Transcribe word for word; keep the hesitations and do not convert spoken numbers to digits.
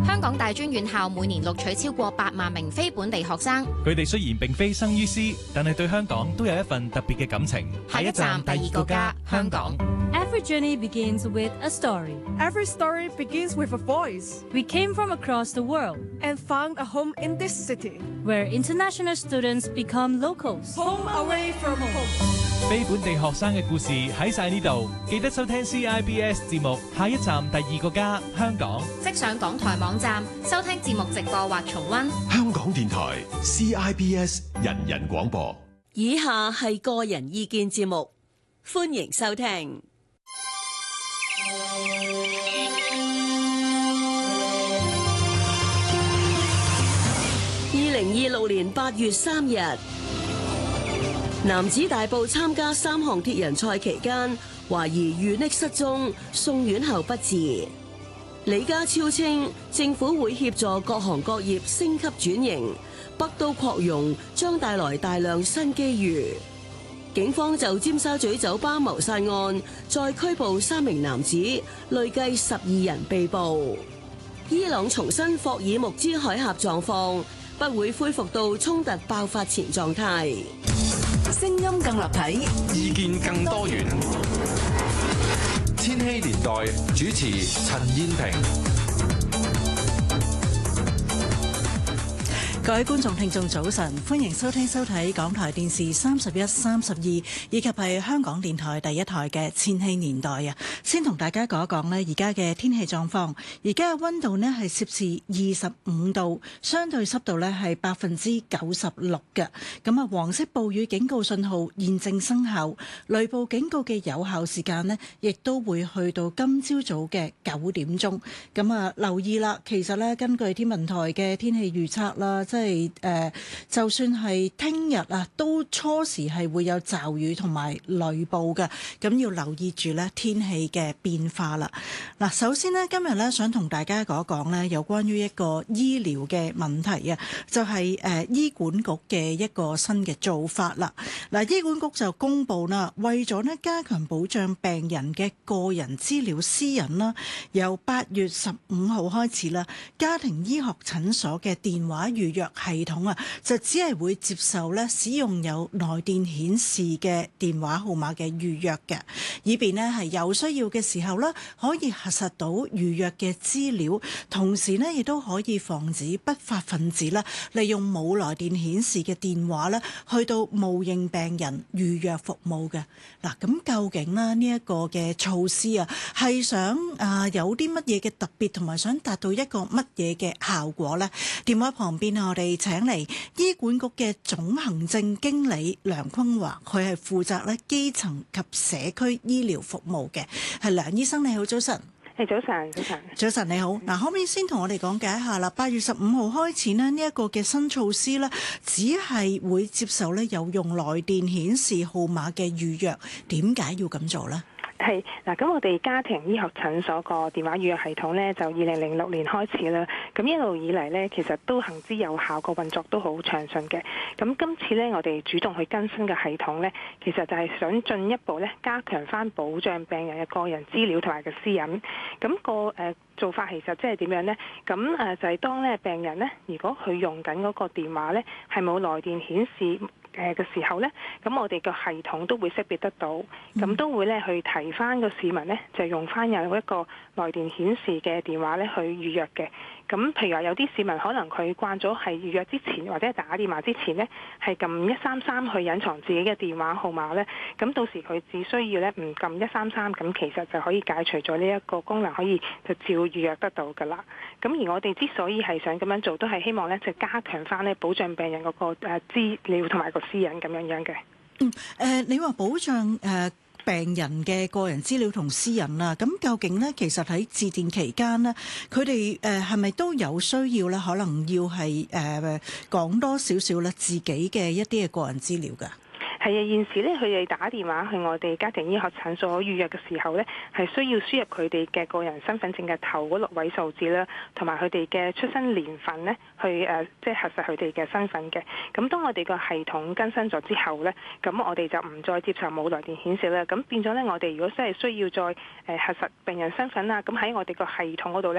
香港大專院校每年錄取超過八萬名非本地學生， 佢哋雖然並非生於斯，但係對香港都有一份特別嘅感情。 下一站第二個家，香港。 Every journey begins with a story. Every story begins with a voice. We came from across the world and found a home in this city, where international students become locals. Home away from home. 非本地學生嘅故事喺晒呢度，記得收聽 C I B S 節目。下一站第二個家，香港。 即上港台網站收聽節目直播或重溫。 香港電台 C I B S 人人廣播。 以下係個人意見節目，歡迎收聽。二零二六年八月三日，男子大埔參加三項鐵人賽期間，懷疑遇溺失蹤，送院後不治。李家超稱，政府會協助各行各業升級轉型，北都擴容將帶來大量新機遇。警方就尖沙咀酒吧謀殺案再拘捕三名男子，累計十二人被捕。伊朗重申霍爾木茲海峽狀況不會恢復到衝突爆發前狀態。 聲音更立體， 意見更多元。千禧年代主持陳燕萍。 各位觀眾聽眾早晨，歡迎收聽收睇港台電視三十一、三十二，以及係香港電台第一台嘅千禧年代啊！先同大家講一講呢而家嘅天氣狀況。而家嘅溫度呢係攝氏二十五度，相對濕度呢係百分之九十六嘅。咁啊，黃色暴雨警告信號現正生效，雷暴警告嘅有效時間呢亦都會去到今朝早嘅九點鐘。咁啊，留意啦，其實呢根據天文台嘅天氣預測啦。即係誒、呃，就算係聽日啊，都初時係會有驟雨同埋雷暴嘅，咁要留意住咧天氣嘅變化啦。嗱，首先呢，今日咧想同大家講一講咧有關於一個醫療嘅問題啊，就係、是、誒、呃、醫管局嘅一個新嘅做法啦。嗱，醫管局就公布啦，為咗咧加強保障病人嘅個人資料私隱啦，由八月十五號開始啦，家庭醫學診所嘅電話預約系統啊，就只係會接受咧使用有來電顯示嘅電話號碼嘅預約嘅，以便咧係有需要嘅時候咧可以核實到預約嘅資料，同時咧亦都可以防止不法分子咧利用冇來電顯示嘅電話咧去到冒認病人預約服務嘅。嗱，咁究竟咧呢一個嘅措施啊，係想啊有啲乜嘢嘅特別，同埋想達到一個乜嘢嘅效果咧？電話旁邊我哋請嚟醫管局嘅總行政經理梁坤華，佢係負責咧基層及社區醫療服務嘅。係梁醫生，你好，早晨。 係早晨，早晨。 早晨你好。嗱，可唔可以先同我哋講解一下啦？八月十五號開始呢，呢、這、一個嘅新措施咧，只係會接受咧有用來電顯示號碼嘅預約。點解要咁做呢？ 係嗱，咁我哋家庭醫學診所個電話預約系統咧，就二零零六年開始啦。咁一路以嚟咧，其實都行之有效，個運作都好暢順嘅。咁今次咧，我哋主動去更新嘅系統咧，其實就係想進一步咧加強翻保障病人嘅個人資料同埋嘅私隱。咁、個誒、呃、做法其實即係點樣咧？咁誒就係當咧病人咧，如果佢用緊嗰個電話咧係冇來電顯示誒嘅時候呢，咁我哋個系統都會識別得到，咁都會咧去提翻個市民呢，就用翻有一個來電顯示嘅電話咧去預約嘅。咁譬如話有啲市民可能佢慣咗係預約之前或者打電話之前呢，係撳一三三去隱藏自己嘅電話號碼呢。咁到時佢只需要咧唔撳一三三，咁其實就可以解除咗呢一個功能，可以就照預約得到噶啦。咁而我哋之所以係想咁樣做，都係希望咧就加強翻咧保障病人嗰個誒資料同埋個私隱咁樣樣嘅。 嗯，誒、呃，你話保障誒？呃病人嘅個人資料同私隱啦，咁究竟呢？其實喺致電期間呢，佢哋誒係咪都有需要咧？可能要係誒講多少少咧自己嘅一啲嘅個人資料㗎？ 係啊，現時咧佢哋打電話去我哋家庭醫學診所預約嘅時候咧，係需要輸入佢哋嘅個人身份證嘅頭嗰六位數字啦，同埋佢哋嘅出生年份咧，去誒即係核實佢哋嘅身份嘅。咁當我哋個系統更新咗之後咧，咁我哋就唔再接受冇來電顯示啦。咁變咗咧，我哋如果真係需要再誒核實病人身份啊，咁喺我哋個系統嗰度咧。